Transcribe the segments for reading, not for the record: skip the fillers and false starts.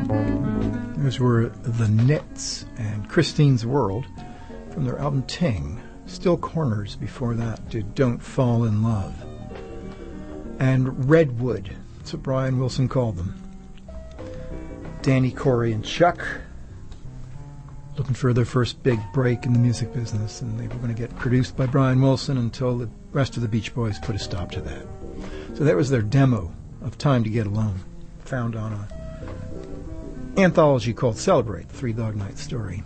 Those were The Nits and Christine's World from their album Ting. Still Corners before that did Don't Fall in Love. And Redwood, that's what Brian Wilson called them. Danny, Corey, and Chuck looking for their first big break in the music business, and they were going to get produced by Brian Wilson until the rest of the Beach Boys put a stop to that. So that was their demo of Time to Get Alone, found on a anthology called Celebrate, the Three Dog Night Story.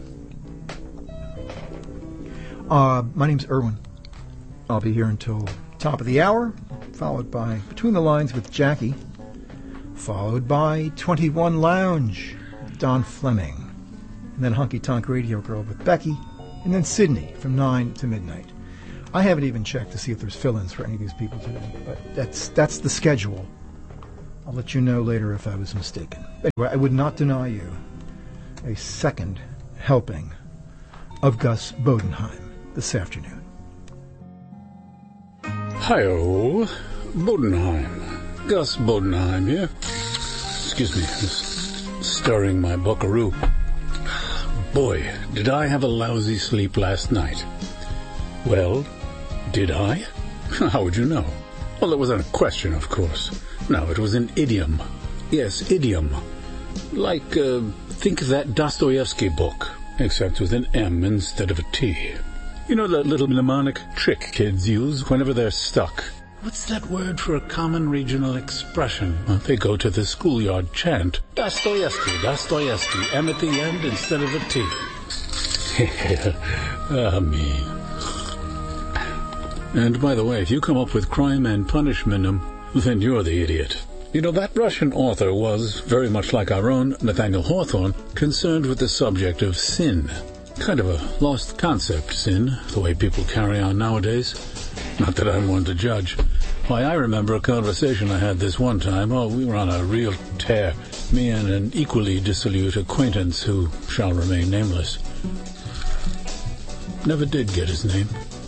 My name's Irwin. I'll be here until top of the hour, followed by Between the Lines with Jackie, followed by 21 Lounge with Don Fleming, and then Honky Tonk Radio Girl with Becky, and then Sydney from 9 to midnight. I haven't even checked to see if there's fill-ins for any of these people today, but that's the schedule. I'll let you know later if I was mistaken. Anyway, I would not deny you a second helping of Gus Bodenheim this afternoon. Hi-oh, Bodenheim. Gus Bodenheim here. Excuse me, just stirring my buckaroo. Boy, did I have a lousy sleep last night. Well, did I? How would you know? Well, it wasn't a question, of course. No, it was an idiom. Yes, idiom. Like, think of that Dostoevsky book, except with an M instead of a T. You know that little mnemonic trick kids use whenever they're stuck? What's that word for a common regional expression? Well, they go to the schoolyard chant, Dostoevsky, Dostoevsky, M at the end instead of a T. Me. And by the way, if you come up with crime and punishment, then you're the idiot. You know, that Russian author was, very much like our own Nathaniel Hawthorne, concerned with the subject of sin. Kind of a lost concept, sin, the way people carry on nowadays. Not that I'm one to judge. Why, I remember a conversation I had this one time. Oh, we were on a real tear. Me and an equally dissolute acquaintance who shall remain nameless. Never did get his name.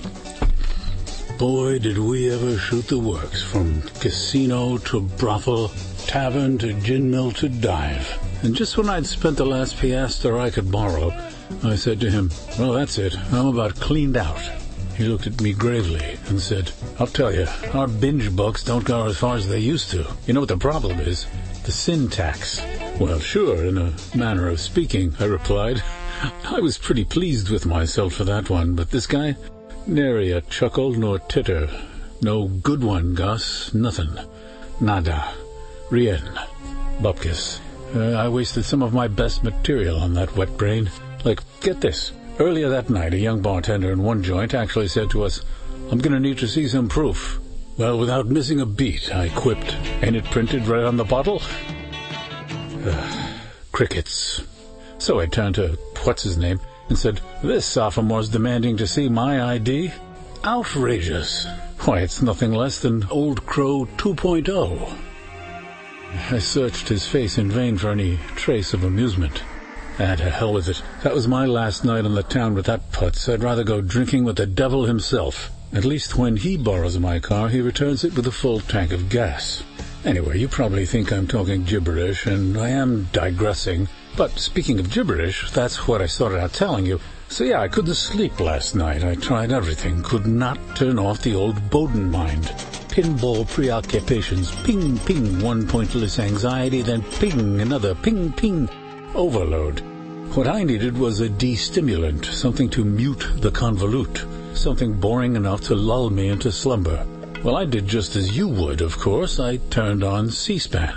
Boy, did we ever shoot the works, from casino to brothel, tavern to gin mill to dive. And just when I'd spent the last piastre I could borrow, I said to him, well, that's it. I'm about cleaned out. He looked at me gravely and said, I'll tell you, our binge books don't go as far as they used to. You know what the problem is? The sin tax. Well, sure, in a manner of speaking, I replied. I was pretty pleased with myself for that one, but this guy, nary a chuckle nor titter. No good one, Gus, nothing. Nada. Rien. Bupkis. I wasted some of my best material on that wet brain. Like, get this. Earlier that night, a young bartender in one joint actually said to us, I'm going to need to see some proof. Well, without missing a beat, I quipped, ain't it printed right on the bottle? Crickets. So I turned to what's-his-name and said, this sophomore's demanding to see my ID? Outrageous. Why, it's nothing less than Old Crow 2.0. I searched his face in vain for any trace of amusement. To hell with it. That was my last night on the town with that putz. I'd rather go drinking with the devil himself. At least when he borrows my car, he returns it with a full tank of gas. Anyway, you probably think I'm talking gibberish, and I am digressing. But speaking of gibberish, that's what I started out telling you. So yeah, I couldn't sleep last night. I tried everything. Could not turn off the old Bowden mind. Pinball preoccupations. Ping, ping, one pointless anxiety, then ping, another ping, ping. Overload. What I needed was a de-stimulant, something to mute the convolute, something boring enough to lull me into slumber. Well, I did just as you would, of course. I turned on C-SPAN.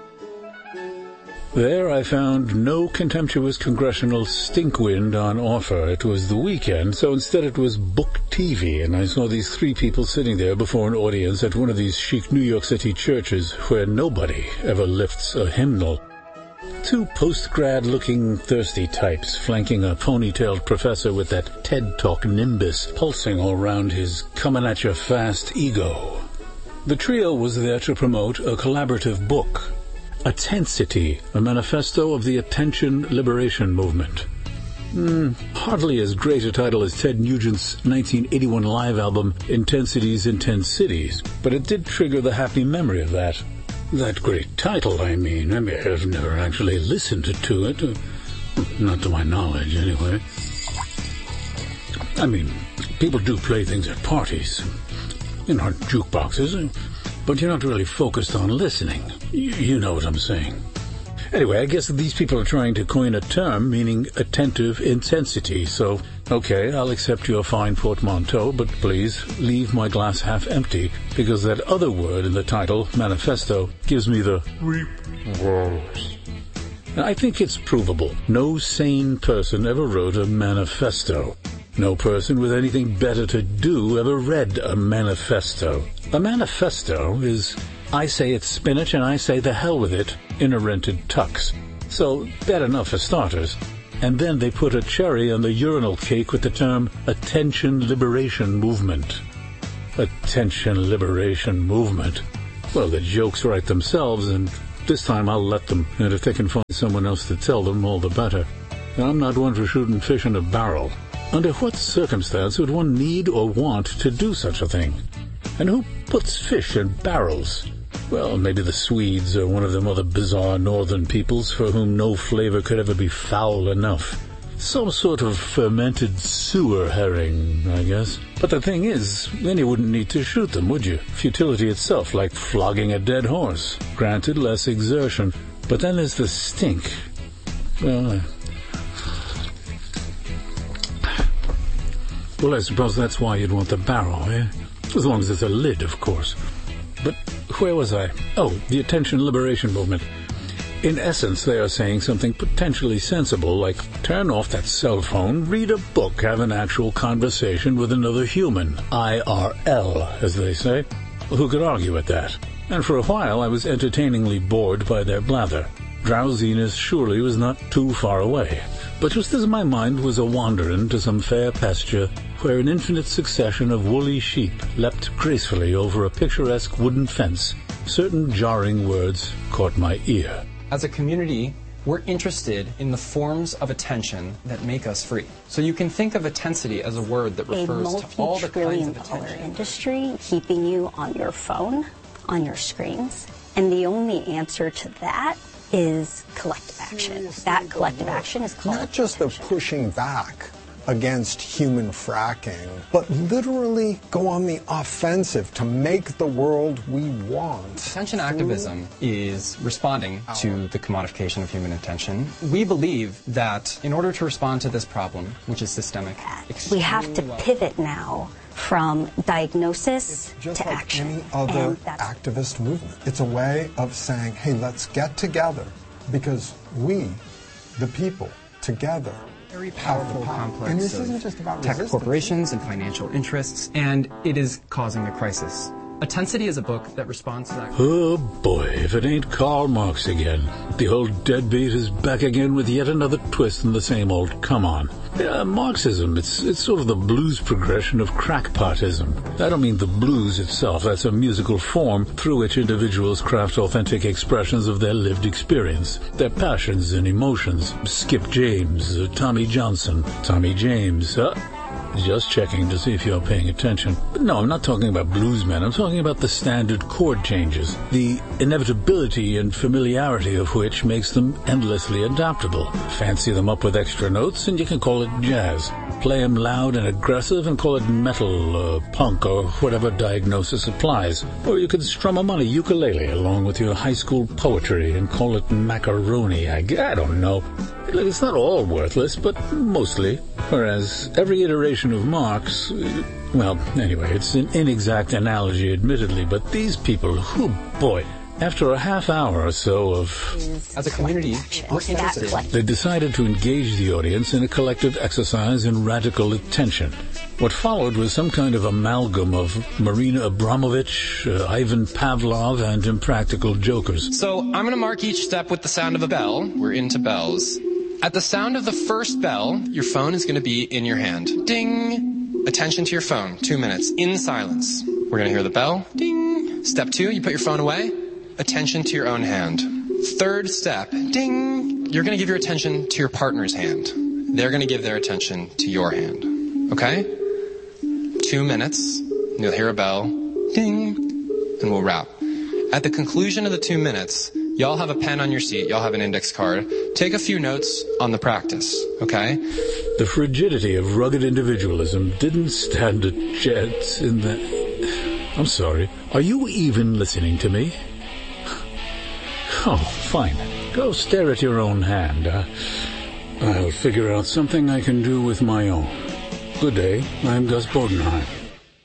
There I found no contemptuous congressional stinkwind on offer. It was the weekend, so instead it was book TV, and I saw these three people sitting there before an audience at one of these chic New York City churches where nobody ever lifts a hymnal. Two post-grad-looking thirsty types flanking a ponytailed professor with that TED Talk nimbus pulsing all around his coming-at-you-fast ego. The trio was there to promote a collaborative book, Attensity, a manifesto of the attention liberation movement. Hardly as great a title as Ted Nugent's 1981 live album, Intensity's Intense Cities, but it did trigger the happy memory of that. That great title, I mean. I've never actually listened to it. Not to my knowledge, anyway. I mean, people do play things at parties. In our jukeboxes. But you're not really focused on listening. You know what I'm saying. Anyway, I guess these people are trying to coin a term meaning attentive intensity. So, okay, I'll accept your fine portmanteau, but please leave my glass half empty, because that other word in the title, manifesto, gives me the reap woes. I think it's provable. No sane person ever wrote a manifesto. No person with anything better to do ever read a manifesto. A manifesto is, I say it's spinach and I say the hell with it, in a rented tux. So, bad enough for starters. And then they put a cherry on the urinal cake with the term Attention Liberation Movement. Attention Liberation Movement. Well, the jokes write themselves, and this time I'll let them. And if they can find someone else to tell them, all the better. I'm not one for shooting fish in a barrel. Under what circumstance would one need or want to do such a thing? And who puts fish in barrels? Well, maybe the Swedes or one of them other bizarre northern peoples for whom no flavor could ever be foul enough. Some sort of fermented sewer herring, I guess. But the thing is, then you wouldn't need to shoot them, would you? Futility itself, like flogging a dead horse. Granted, less exertion. But then there's the stink. Well, I suppose that's why you'd want the barrel, eh? As long as there's a lid, of course. But where was I? Oh, the Attention Liberation Movement. In essence, they are saying something potentially sensible, like turn off that cell phone, read a book, have an actual conversation with another human. IRL, as they say. Who could argue with that? And for a while, I was entertainingly bored by their blather. Drowsiness surely was not too far away. But just as my mind was a-wandering to some fair pasture, where an infinite succession of woolly sheep leapt gracefully over a picturesque wooden fence, certain jarring words caught my ear. As a community, we're interested in the forms of attention that make us free. So you can think of intensity as a word that refers to all the kinds of attention. A multi-trillion-dollar industry keeping you on your phone, on your screens, and the only answer to that is collective action. That collective action is called not just the pushing back against human fracking, but literally go on the offensive to make the world we want. Attention activism is responding to the commodification of human attention. We believe that in order to respond to this problem, which is systemic, we have to pivot now from diagnosis just to like action. Any other activist movement. It's a way of saying, hey, let's get together because we, the people, together, very powerful complex and this isn't just about tech resistance. corporations and financial interests, and it is causing a crisis. Attensity is a book that responds to that. Oh boy, if it ain't Karl Marx again. The old deadbeat is back again with yet another twist in the same old come on. Yeah, Marxism, it's sort of the blues progression of crackpotism. I don't mean the blues itself, that's a musical form through which individuals craft authentic expressions of their lived experience, their passions and emotions. Skip James, Tommy Johnson, Tommy James, just checking to see if you're paying attention. But no, I'm not talking about bluesmen. I'm talking about the standard chord changes, the inevitability and familiarity of which makes them endlessly adaptable. Fancy them up with extra notes and you can call it jazz. Play them loud and aggressive and call it metal, punk, or whatever diagnosis applies. Or you could strum them on a ukulele along with your high school poetry and call it macaroni. I don't know. It's not all worthless, but mostly. Whereas every iteration of Marx, well, anyway, it's an inexact analogy, admittedly, but these people, oh boy, after a half hour or so of... As a community, we're interested. They decided to engage the audience in a collective exercise in radical attention. What followed was some kind of amalgam of Marina Abramovich, Ivan Pavlov, and impractical jokers. So I'm going to mark each step with the sound of a bell. We're into bells. At the sound of the first bell, your phone is going to be in your hand. Ding! Attention to your phone. 2 minutes. In silence. We're going to hear the bell. Ding! Step 2, you put your phone away. Attention to your own hand. Third step. Ding! You're going to give your attention to your partner's hand. They're going to give their attention to your hand. Okay? 2 minutes. You'll hear a bell. Ding! And we'll wrap. At the conclusion of the 2 minutes, y'all have a pen on your seat, y'all have an index card. Take a few notes on the practice, okay? The frigidity of rugged individualism didn't stand a chance in that... I'm sorry. Are you even listening to me? Oh, fine. Go stare at your own hand. I'll figure out something I can do with my own. Good day. I'm Gus Bodenheim.